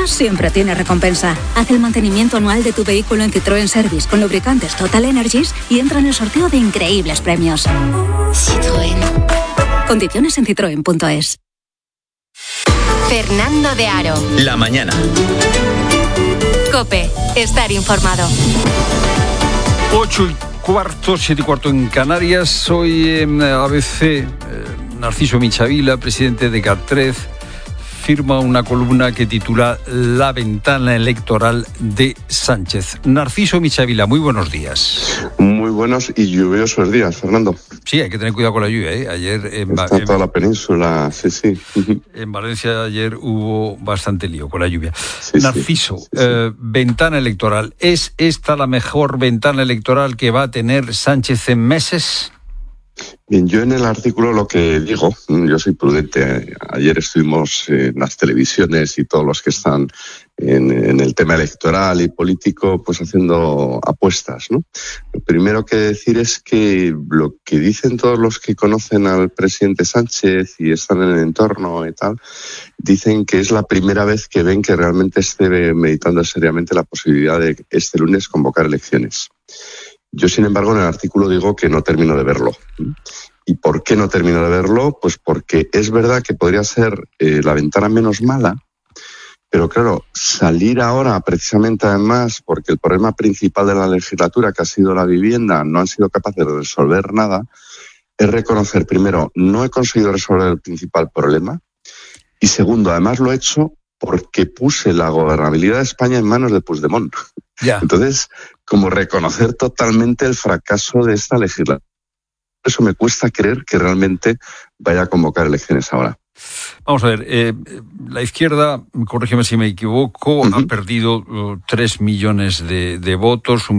siempre tiene recompensa. Haz el mantenimiento anual de tu vehículo en Citroën Service con lubricantes Total Energies y entra en el sorteo de increíbles premios. Citroën. Condiciones en citroen.es. Fernando de Aro. La mañana. COPE. Estar informado. 8:15, 7:15 en Canarias. Hoy en ABC, Narciso Michavila, presidente de GAT3, firma una columna que titula La ventana electoral de Sánchez. Narciso Michavila, muy buenos días. Muy buenos y lluviosos días, Fernando. Sí, hay que tener cuidado con la lluvia, ¿eh? Ayer Está toda la península, sí. En Valencia ayer hubo bastante lío con la lluvia. Sí, Narciso, sí. Ventana electoral. ¿Es esta la mejor ventana electoral que va a tener Sánchez en meses? Bien, yo en el artículo lo que digo, yo soy prudente. Ayer estuvimos en las televisiones y todos los que están en el tema electoral y político, pues haciendo apuestas, ¿no? Lo primero que decir es que lo que dicen todos los que conocen al presidente Sánchez y están en el entorno y tal, dicen que es la primera vez que ven que realmente esté meditando seriamente la posibilidad de este lunes convocar elecciones. Yo, sin embargo, en el artículo digo que no termino de verlo. ¿Y por qué no termino de verlo? Pues porque es verdad que podría ser la ventana menos mala, pero claro, salir ahora precisamente además porque el problema principal de la legislatura, que ha sido la vivienda, no han sido capaces de resolver nada, es reconocer, primero, no he conseguido resolver el principal problema, y segundo, además lo he hecho porque puse la gobernabilidad de España en manos de Puigdemont. Ya. Entonces, como reconocer totalmente el fracaso de esta legislatura. Eso me cuesta creer que realmente vaya a convocar elecciones ahora. Vamos a ver, la izquierda, corrígeme si me equivoco, ha perdido 3 millones de votos,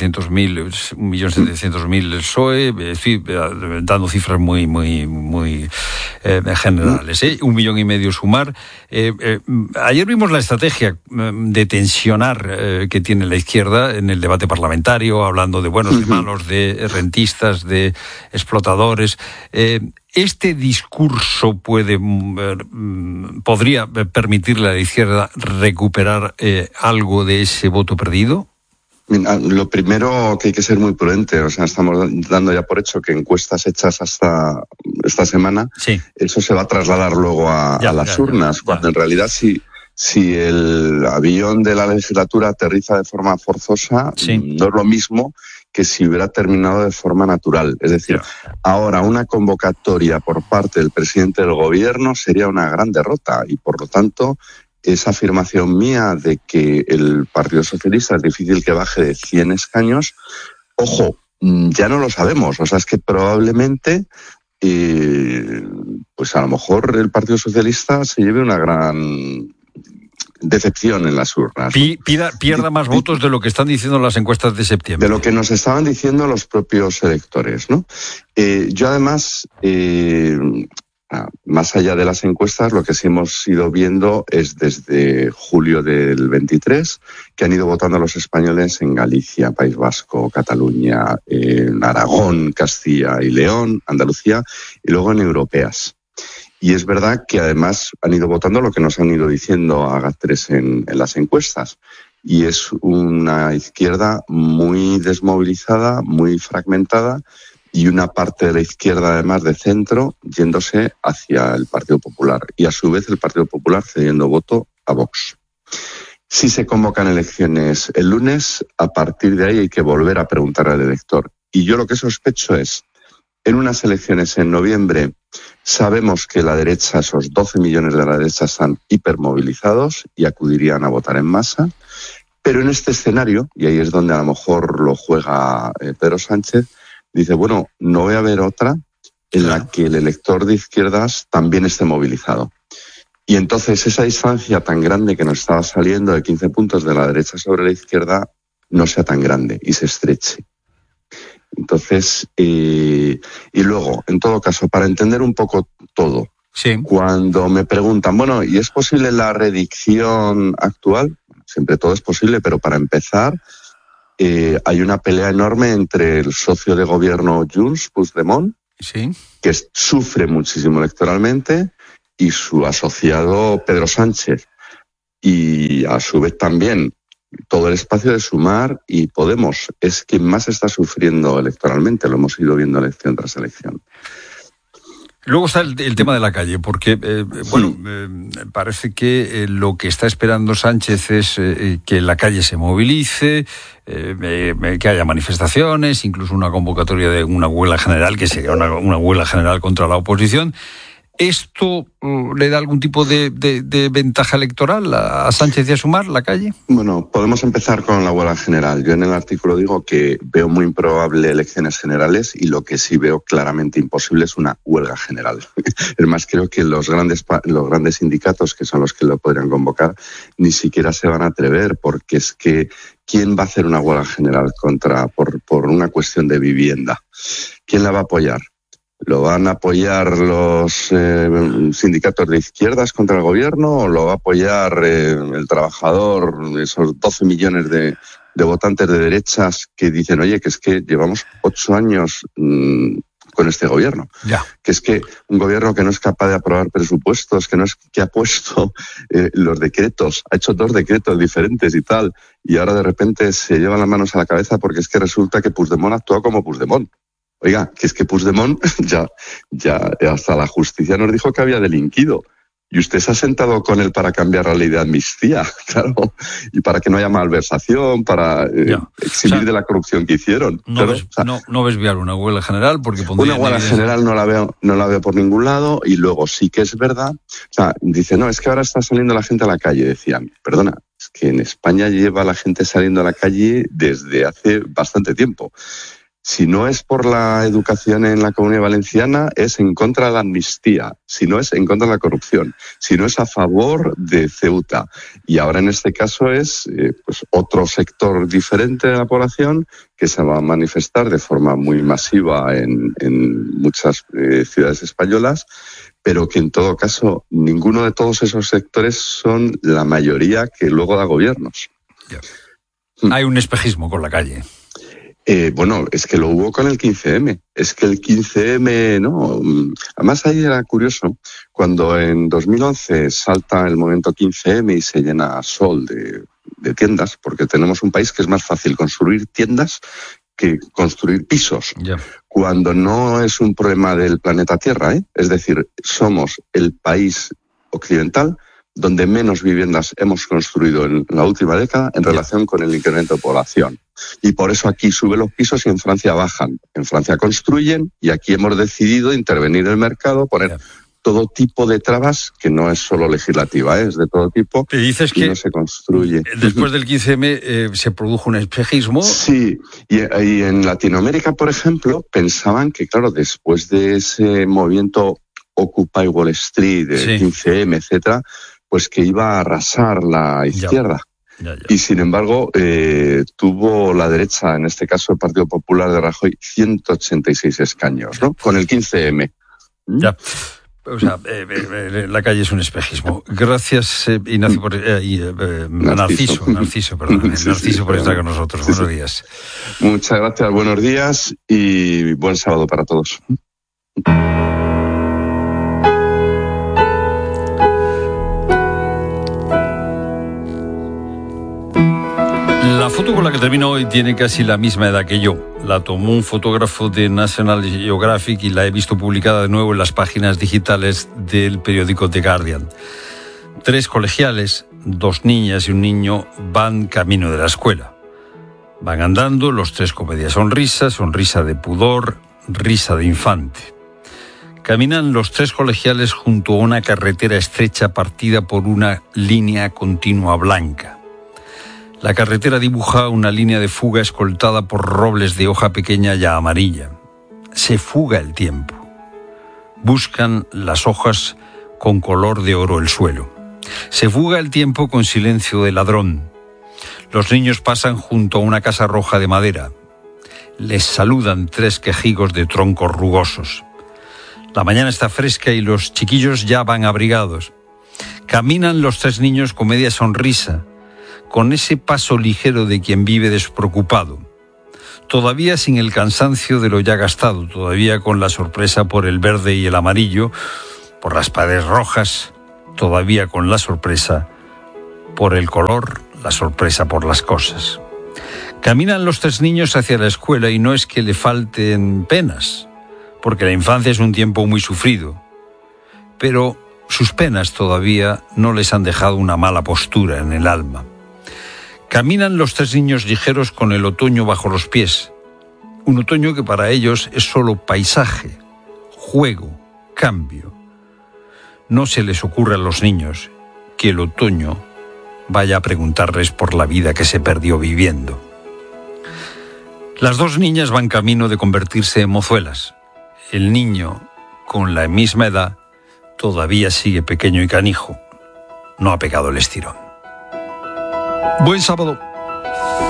1.700.000 el PSOE, dando cifras muy generales, 1,5 millones Sumar. Ayer vimos la estrategia de tensionar que tiene la izquierda en el debate parlamentario, hablando de buenos, de malos, de rentistas, de explotadores. ¿Este discurso podría permitirle a la izquierda recuperar algo de ese voto perdido? Mira, lo primero que hay que ser muy prudente, o sea, estamos dando ya por hecho que encuestas hechas hasta esta semana, sí, eso se va a trasladar luego a las urnas, cuando en realidad si el avión de la legislatura aterriza de forma forzosa, no es lo mismo que si hubiera terminado de forma natural. Es decir, ahora una convocatoria por parte del presidente del gobierno sería una gran derrota y, por lo tanto, esa afirmación mía de que el Partido Socialista es difícil que baje de 100 escaños, ojo, ya no lo sabemos. O sea, es que probablemente, pues a lo mejor el Partido Socialista se lleve una gran decepción en las urnas. Pierda más votos de lo que están diciendo las encuestas de septiembre. De lo que nos estaban diciendo los propios electores, ¿no? Yo además, más allá de las encuestas, lo que sí hemos ido viendo es desde julio del 23, que han ido votando los españoles en Galicia, País Vasco, Cataluña, en Aragón, Castilla y León, Andalucía, y luego en europeas. Y es verdad que además han ido votando lo que nos han ido diciendo a GAT3 en las encuestas. Y es una izquierda muy desmovilizada, muy fragmentada, y una parte de la izquierda, además de centro, yéndose hacia el Partido Popular. Y a su vez el Partido Popular cediendo voto a Vox. Si se convocan elecciones el lunes, a partir de ahí hay que volver a preguntar al elector. Y yo lo que sospecho es, en unas elecciones en noviembre, sabemos que la derecha, esos 12 millones de la derecha, están hipermovilizados y acudirían a votar en masa. Pero en este escenario, y ahí es donde a lo mejor lo juega Pedro Sánchez, dice, bueno, no voy a ver otra en la que el elector de izquierdas también esté movilizado. Y entonces esa distancia tan grande que nos estaba saliendo de 15 puntos de la derecha sobre la izquierda no sea tan grande y se estreche. Entonces, y luego, en todo caso, para entender un poco todo, cuando me preguntan, bueno, ¿y es posible la reelección actual? Siempre todo es posible, pero para empezar, hay una pelea enorme entre el socio de gobierno Junts, Puigdemont, que sufre muchísimo electoralmente, y su asociado Pedro Sánchez. y a su vez también todo el espacio de Sumar y Podemos es quien más está sufriendo electoralmente, lo hemos ido viendo elección tras elección. Luego está el tema de la calle, porque parece que lo que está esperando Sánchez es que la calle se movilice, que haya manifestaciones, incluso una convocatoria de una huelga general, que sería una huelga general contra la oposición. ¿Esto le da algún tipo de ventaja electoral a Sánchez y a Sumar, la calle? Bueno, podemos empezar con la huelga general. Yo en el artículo digo que veo muy improbable elecciones generales y lo que sí veo claramente imposible es una huelga general. Es más, creo que los grandes sindicatos, que son los que lo podrían convocar, ni siquiera se van a atrever, porque es que ¿quién va a hacer una huelga general por una cuestión de vivienda? ¿Quién la va a apoyar? ¿Lo van a apoyar los sindicatos de izquierdas contra el gobierno o lo va a apoyar el trabajador, esos 12 millones de votantes de derechas que dicen, oye, que es que llevamos 8 años con este gobierno? Ya. Que es que un gobierno que no es capaz de aprobar presupuestos, que ha puesto los decretos, ha hecho 2 decretos diferentes y tal, y ahora de repente se llevan las manos a la cabeza porque es que resulta que Puigdemont actúa como Puigdemont. Oiga, que es que Puigdemont ya hasta la justicia nos dijo que había delinquido. Y usted se ha sentado con él para cambiar la ley de amnistía, claro, y para que no haya malversación, para eximir de la corrupción que hicieron. No ves viable una huelga general porque pondría... Una huelga general no la veo por ningún lado, y luego sí que es verdad. O sea, dice, no, es que ahora está saliendo la gente a la calle, decían. Perdona, es que en España lleva la gente saliendo a la calle desde hace bastante tiempo. Si no es por la educación en la Comunidad Valenciana, es en contra de la amnistía. Si no es en contra de la corrupción. Si no es a favor de Ceuta. Y ahora en este caso es pues otro sector diferente de la población que se va a manifestar de forma muy masiva en muchas ciudades españolas, pero que en todo caso ninguno de todos esos sectores son la mayoría que luego da gobiernos. Ya. Hay un espejismo con la calle. Bueno, es que lo hubo con el 15M. Es que el 15M, no. Además, ahí era curioso. Cuando en 2011 salta el movimiento 15M y se llena Sol de tiendas, porque tenemos un país que es más fácil construir tiendas que construir pisos. Yeah. Cuando no es un problema del planeta Tierra, ¿eh? Es decir, somos el país occidental donde menos viviendas hemos construido en la última década en relación con el incremento de población. Y por eso aquí suben los pisos y en Francia bajan. En Francia construyen y aquí hemos decidido intervenir en el mercado, poner todo tipo de trabas, que no es solo legislativa, es de todo tipo. Te dices que no se construye. Después del 15M se produjo un espejismo. Sí, y en Latinoamérica, por ejemplo, pensaban que, claro, después de ese movimiento Occupy Wall Street, de 15M, etcétera, pues que iba a arrasar la izquierda. Ya. Y sin embargo, tuvo la derecha, en este caso el Partido Popular de Rajoy, 186 escaños, ¿no? Con el 15M. Ya. O sea, la calle es un espejismo. Gracias, Ignacio, Narciso, por estar con nosotros. Sí, buenos días. Muchas gracias, buenos días y buen sábado para todos. La foto con la que termino hoy tiene casi la misma edad que yo. La tomó un fotógrafo de National Geographic y la he visto publicada de nuevo en las páginas digitales del periódico The Guardian. 3 colegiales, 2 niñas y un niño van camino de la escuela. Van andando, los 3 con media sonrisa, sonrisa de pudor, risa de infante. Caminan los 3 colegiales junto a una carretera estrecha partida por una línea continua blanca. La carretera dibuja una línea de fuga escoltada por robles de hoja pequeña ya amarilla. Se fuga el tiempo. Buscan las hojas con color de oro el suelo. Se fuga el tiempo con silencio de ladrón. Los niños pasan junto a una casa roja de madera. Les saludan 3 quejigos de troncos rugosos. La mañana está fresca y los chiquillos ya van abrigados. Caminan los 3 niños con media sonrisa, con ese paso ligero de quien vive despreocupado, todavía sin el cansancio de lo ya gastado, todavía con la sorpresa por el verde y el amarillo, por las paredes rojas, todavía con la sorpresa por el color, la sorpresa por las cosas. Caminan los 3 niños hacia la escuela y no es que le falten penas, porque la infancia es un tiempo muy sufrido, pero sus penas todavía no les han dejado una mala postura en el alma. Caminan los 3 niños ligeros con el otoño bajo los pies, un otoño que para ellos es solo paisaje, juego, cambio. No se les ocurre a los niños que el otoño vaya a preguntarles por la vida que se perdió viviendo. Las 2 niñas van camino de convertirse en mozuelas. El niño, con la misma edad, todavía sigue pequeño y canijo. No ha pegado el estirón. Buen sábado.